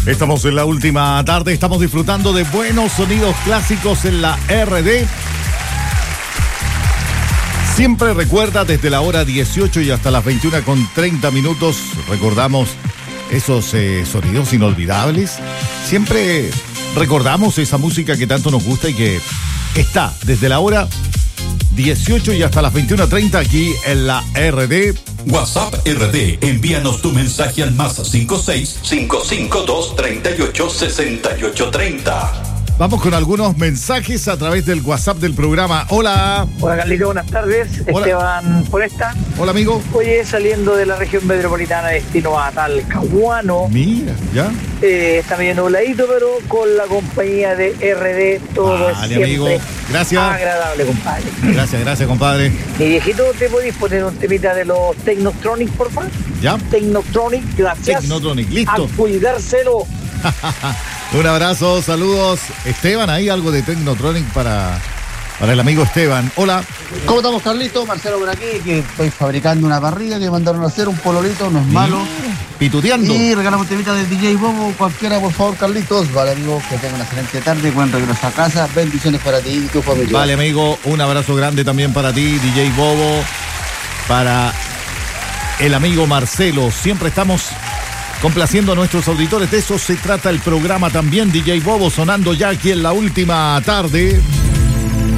Estamos en la última tarde, estamos disfrutando de buenos sonidos clásicos en la RD. Siempre recuerda desde la hora 18 y hasta las 21:30, recordamos esos sonidos inolvidables. Siempre recordamos esa música que tanto nos gusta y que está desde la hora 18 y hasta las 21:30 aquí en la RD. WhatsApp RD, envíanos tu mensaje al +56 552 38 68 30. Vamos con algunos mensajes a través del WhatsApp del programa. Hola. Hola Carlito, buenas tardes. Hola. Esteban Foresta. Hola, amigo. Oye, saliendo de la región metropolitana, destino a Talcahuano. Mira, ya. Está medio nubladito, pero con la compañía de RD todo es siempre amigo. Gracias. agradable, compadre. Gracias, compadre. Mi viejito, ¿te podéis poner un temita de los Technotronic, por favor? ¿Ya? Technotronic, gracias. Technotronic, listo. A cuidárselo. Un abrazo, saludos. Esteban, ¿hay algo de Technotronic para el amigo Esteban? Hola. ¿Cómo estamos, Carlito? Marcelo por aquí, que estoy fabricando una parrilla que me mandaron a hacer, un pololito, no es malo. Pituteando. Y regalamos temita de DJ Bobo, cualquiera, por favor, Carlitos. Vale, amigo, que tengan una excelente tarde, buen regreso a casa, bendiciones para ti y tu familia. Vale, amigo, un abrazo grande también para ti, DJ Bobo, para el amigo Marcelo. Siempre estamos complaciendo a nuestros auditores, de eso se trata el programa también. DJ Bobo sonando ya aquí en la última tarde.